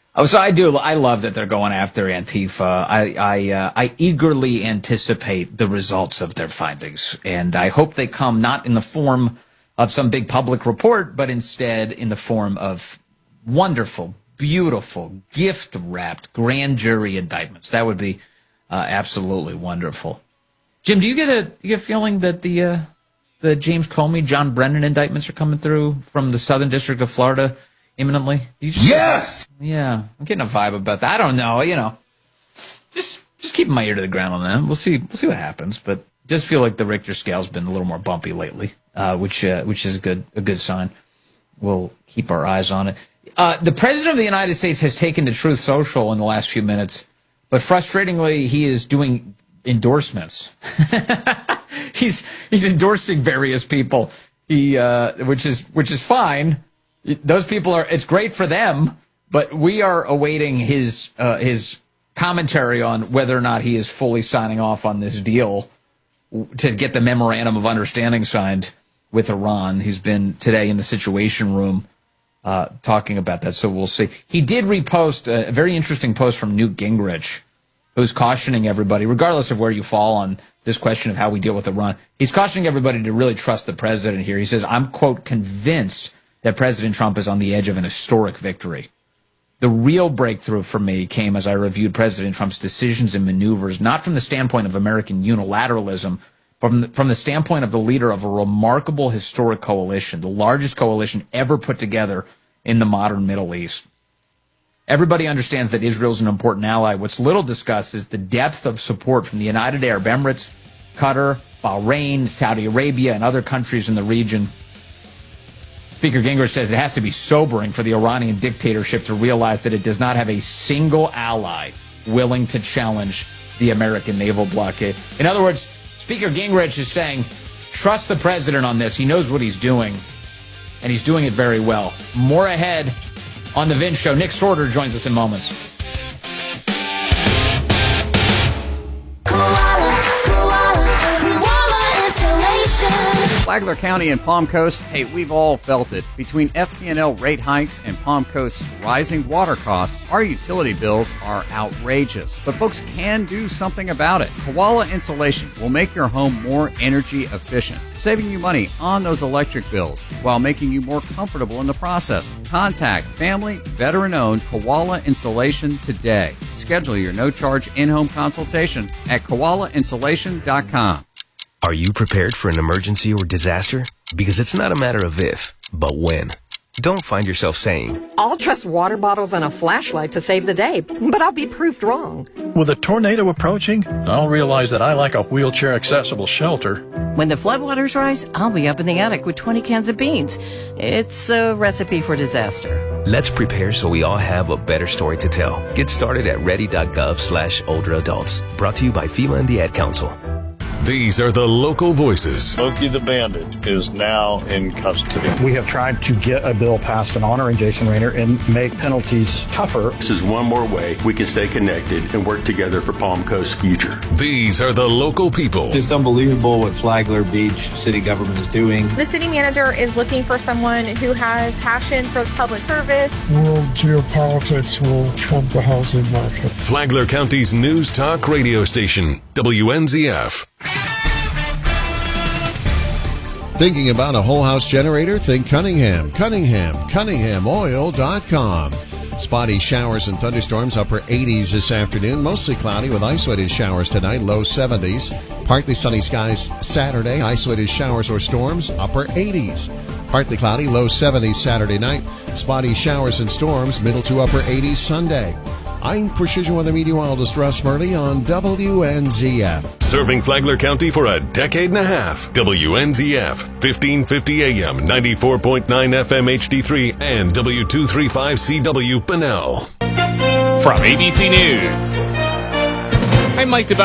Oh, so I love that they're going after Antifa. I eagerly anticipate the results of their findings, and I hope they come not in the form of some big public report, but instead in the form of wonderful, beautiful, gift-wrapped grand jury indictments. That would be absolutely wonderful. Jim, do you get a feeling that the James Comey, John Brennan indictments are coming through from the Southern District of Florida imminently? Yes! Yeah, I'm getting a vibe about that. I don't know, just keeping my ear to the ground on that. We'll see what happens, but just feel like the Richter scale's been a little more bumpy lately, which is a good sign. We'll keep our eyes on it. The President of the United States has taken to Truth Social in the last few minutes, but frustratingly, he is doing endorsements. He's endorsing various people. Which is fine. Those people it's great for them, but we are awaiting his commentary on whether or not he is fully signing off on this deal to get the memorandum of understanding signed with Iran. He's been today in the Situation Room talking about that, so we'll see. He did repost a very interesting post from Newt Gingrich, who's cautioning everybody, regardless of where you fall on this question of how we deal with Iran, he's cautioning everybody to really trust the president here. He says, I'm, quote, convinced that President Trump is on the edge of an historic victory. The real breakthrough for me came as I reviewed President Trump's decisions and maneuvers, not from the standpoint of American unilateralism, but from the standpoint of the leader of a remarkable historic coalition, the largest coalition ever put together in the modern Middle East. Everybody understands that Israel is an important ally. What's little discussed is the depth of support from the United Arab Emirates, Qatar, Bahrain, Saudi Arabia, and other countries in the region. Speaker Gingrich says it has to be sobering for the Iranian dictatorship to realize that it does not have a single ally willing to challenge the American naval blockade. In other words, Speaker Gingrich is saying, trust the president on this. He knows what he's doing, and he's doing it very well. More ahead on The Vince Show. Nick Sorter joins us in moments. Flagler County and Palm Coast, hey, we've all felt it. Between FP&L rate hikes and Palm Coast's rising water costs, our utility bills are outrageous. But folks can do something about it. Koala Insulation will make your home more energy efficient, saving you money on those electric bills while making you more comfortable in the process. Contact family, veteran-owned Koala Insulation today. Schedule your no-charge in-home consultation at koalainsulation.com. Are you prepared for an emergency or disaster? Because it's not a matter of if, but when. Don't find yourself saying, I'll trust water bottles and a flashlight to save the day, but I'll be proved wrong. With a tornado approaching, I'll realize that I like a wheelchair-accessible shelter. When the floodwaters rise, I'll be up in the attic with 20 cans of beans. It's a recipe for disaster. Let's prepare so we all have a better story to tell. Get started at ready.gov/older adults. Brought to you by FEMA and the Ad Council. These are the local voices. Smokey the Bandit is now in custody. We have tried to get a bill passed in honoring Jason Raynor and make penalties tougher. This is one more way we can stay connected and work together for Palm Coast's future. These are the local people. Just unbelievable what Flagler Beach city government is doing. The city manager is looking for someone who has passion for public service. World geopolitics will trump the housing market. Flagler County's news talk radio station, WNZF. Thinking about a whole house generator? Think Cunningham. Cunninghamoil.com. Spotty showers and thunderstorms, upper 80s this afternoon. Mostly cloudy with isolated showers tonight, low 70s. Partly sunny skies Saturday, isolated showers or storms, upper 80s. Partly cloudy, low 70s Saturday night. Spotty showers and storms, middle to upper 80s Sunday. I'm Precision Weather Meteorologist Russ Murley on WNZF. Serving Flagler County for a decade and a half. WNZF, 1550 AM, 94.9 FM HD3, and W235CW Bunnell. From ABC News, I'm Mike DeBell.